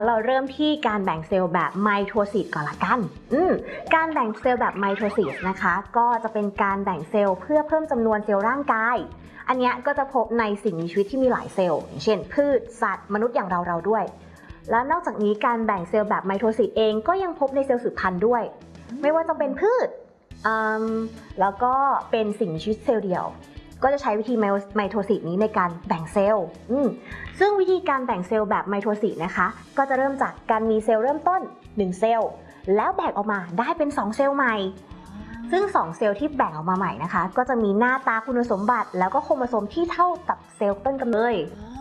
เราเริ่มที่การแบ่งเซลล์แบบไมโทซิสก่อนละกันการแบ่งเซลล์แบบไมโทซิสนะคะก็จะเป็นการแบ่งเซลล์เพื่อเพิ่มจำนวนเซลล์ร่างกายอันนี้ก็จะพบในสิ่งมีชีวิตที่มีหลายเซลล์อย่างเช่นพืชสัตว์มนุษย์อย่างเราด้วยแล้วนอกจากนี้การแบ่งเซลล์แบบไมโทซิสเองก็ยังพบในเซลล์สืบพันธุ์ด้วยไม่ว่าจะเป็นพืชแล้วก็เป็นสิ่งมีชีวิตเซลล์เดียวก็จะใช้วิธีไมโทซิสนี้ในการแบ่งเซลล์ซึ่งวิธีการแบ่งเซลล์แบบไมโทซิสนะคะก็จะเริ่มจากการมีเซลล์เริ่มต้น1เซลล์แล้วแบ่งออกมาได้เป็น2เซลล์ใหม่ซึ่ง2เซลล์ที่แบ่งออกมาใหม่นะคะก็จะมีหน้าตาคุณสมบัติแล้วก็โครโมโซมที่เท่ากับเซลล์ต้นกำเนิด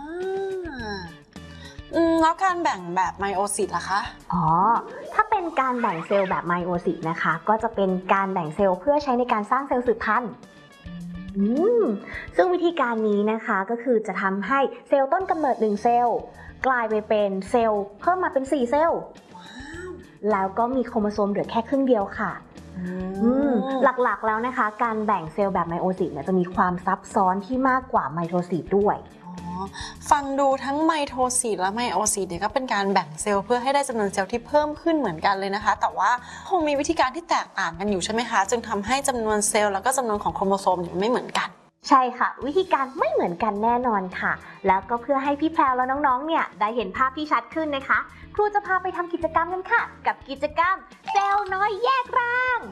แล้วการแบ่งแบบไมโอซิสล่ะคะถ้าเป็นการแบ่งเซลล์แบบไมโอซิสนะคะก็จะเป็นการแบ่งเซลล์เพื่อใช้ในการสร้างเซลล์สืบพันธุ์ซึ่งวิธีการนี้นะคะก็คือจะทำให้เซลล์ต้นกำเนิด1เซลล์กลายไปเป็นเซลล์เพิ่มมาเป็น4เซลล์แล้วก็มีโครโมโซมเหลือแค่ครึ่งเดียวค่ะหลักๆแล้วนะคะการแบ่งเซลล์แบบไมโอซิสจะมีความซับซ้อนที่มากกว่าไมโทซิสด้วยฟังดูทั้งไมโทซิสและไมโอซิสเนี่ยก็เป็นการแบ่งเซลล์เพื่อให้ได้จำนวนเซลล์ที่เพิ่มขึ้นเหมือนกันเลยนะคะแต่ว่าคงมีวิธีการที่แตกต่างกันอยู่ใช่ไหมคะจึงทำให้จำนวนเซลล์แล้วก็จำนวนของโครโมโซมไม่เหมือนกันใช่ค่ะวิธีการไม่เหมือนกันแน่นอนค่ะแล้วก็เพื่อให้พี่แพรวและน้องๆเนี่ยได้เห็นภาพที่ชัดขึ้นนะคะครูจะพาไปทำกิจกรรมกันค่ะกับกิจกรรมเซลล์น้อยแยกร่าง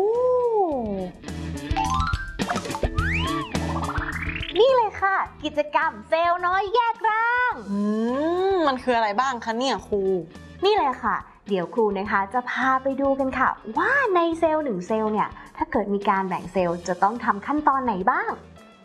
นี่เลยค่ะกิจกรรมเซลล์น้อยแยกร่างมันคืออะไรบ้างคะเนี่ยครูนี่เลยค่ะเดี๋ยวครูนะคะจะพาไปดูกันค่ะว่าในเซลล์1เซลล์เนี่ยถ้าเกิดมีการแบ่งเซลล์จะต้องทำขั้นตอนไหนบ้าง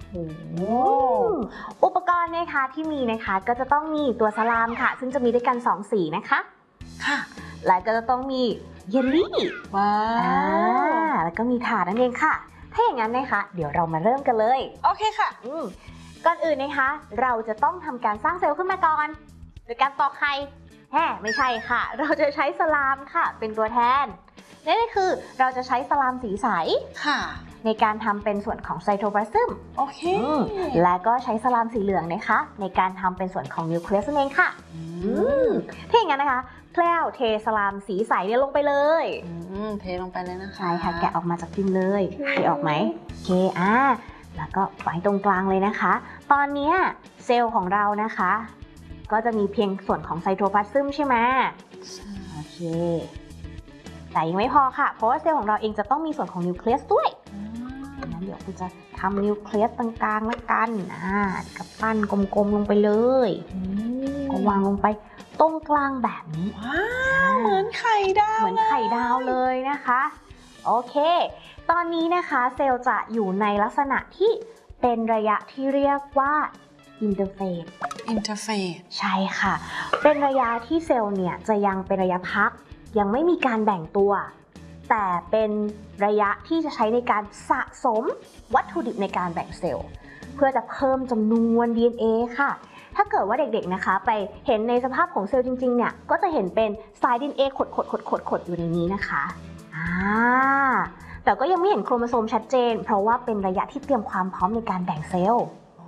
อุปกรณ์นะคะที่มีนะคะก็จะต้องมีตัวสลามค่ะซึ่งจะมีด้วยกัน2สีนะคะค่ะและก็จะต้องมีเยลลี่ว้าวแล้วก็มีถาดนั่นเองค่ะถ้าอย่างนั้นนะคะเดี๋ยวเรามาเริ่มกันเลยโอเคค่ะก่อนอื่นนะคะเราจะต้องทำการสร้างเซลล์ขึ้นมาก่อนโดยการตอกไข่ไม่ใช่ค่ะเราจะใช้สลามค่ะเป็นตัวแทนนั่นก็คือเราจะใช้สลามสีใสค่ะในการทำเป็นส่วนของไซโตพลาซึมโอเคและก็ใช้สลามสีเหลืองนะคะในการทำเป็นส่วนของนิวเคลียสนั่นเองค่ะถ้าอย่างนั้นนะคะแพรวเทสลามสีใสเนี่ยลงไปเลยเทลงไปเลยนะคะใช่ค่ะแกะออกมาจากพิมพ์เลยเทออกไหมโอเคแล้วก็ไว้ตรงกลางเลยนะคะตอนนี้เซลล์ของเรานะคะก็จะมีเพียงส่วนของไซโตพลาซึมใช่ไหมโอเคแต่ยังไม่พอค่ะเพราะว่าเซลล์ของเราเองจะต้องมีส่วนของนิวเคลียสด้วยงั้นเดี๋ยวคุณจะทำนิวเคลียสตรงกลางละกันกับปั้นกลมๆลงไปเลยก็วางลงไปตรงกลางแบบนี้เหมือนไข่ดาวเลยนะคะโอเคตอนนี้นะคะเซลล์จะอยู่ในลักษณะที่เป็นระยะที่เรียกว่าอินเตอร์เฟสใช่ค่ะเป็นระยะที่เซลล์เนี่ยจะยังเป็นระยะพักยังไม่มีการแบ่งตัวแต่เป็นระยะที่จะใช้ในการสะสมวัตถุดิบในการแบ่งเซลล์เพื่อจะเพิ่มจำนวน DNA ค่ะถ้าเกิดว่าเด็กๆนะคะไปเห็นในสภาพของเซลล์จริงๆเนี่ยก็จะเห็นเป็นสาย DNA ขดอยู่ในนี้นะคะแต่ก็ยังไม่เห็นโครโมโซมชัดเจนเพราะว่าเป็นระยะที่เตรียมความพร้อมในการแบ่งเซลล์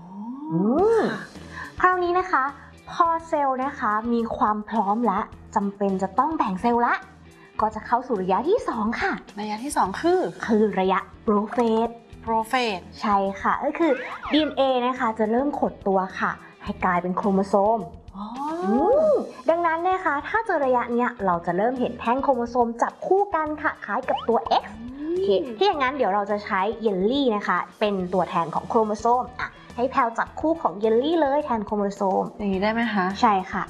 คราวนี้นะคะพอเซลล์นะคะมีความพร้อมและจำเป็นจะต้องแบ่งเซลล์ละก็จะเข้าสู่ระยะที่2ค่ะระยะที่2คือระยะโปรเฟสใช่ค่ะก็คือ DNA นะคะจะเริ่มขดตัวค่ะให้กลายเป็นโครโมโซมดังนั้นนะคะถ้าเจอระยะเนี้ยเราจะเริ่มเห็นแท่งโครโมโซมจับคู่กันค่ะคล้ายกับตัว X ที่อย่างนั้นเดี๋ยวเราจะใช้เยลลี่นะคะเป็นตัวแทนของโครโมโซมให้แพลวจับคู่ของเยลลี่เลยแทนโครโมโซมอย่างนี้ได้ไหมคะใช่ค่ะ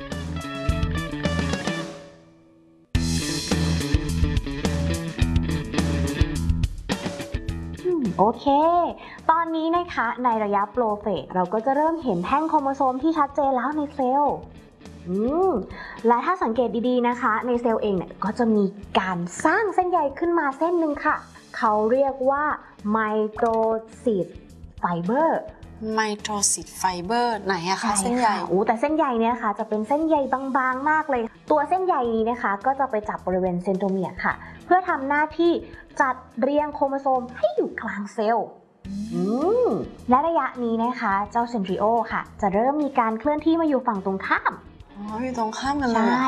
โอเคตอนนี้นะคะในระยะโปรเฟสเราก็จะเริ่มเห็นแท่งโครโมโซมที่ชัดเจนแล้วในเซลล์และถ้าสังเกตดีๆนะคะในเซลล์เองเนี่ยก็จะมีการสร้างเส้นใยขึ้นมาเส้นหนึ่งค่ะเขาเรียกว่าไมโตซิสไฟเบอร์ไหนอะคะเส้นใยแต่เส้นใยเนี่ยค่ะจะเป็นเส้นใยบางๆมากเลยตัวเส้นใยนี้นะคะก็จะไปจับบริเวณเซนโทเมียร์ค่ะเพื่อทำหน้าที่จัดเรียงโครโมโซมให้อยู่กลางเซลล์และระยะนี้นะคะเจ้าเซนทริโอค่ะจะเริ่มมีการเคลื่อนที่มาอยู่ฝั่งตรงข้ามอยู่ตรงข้ามกันเลย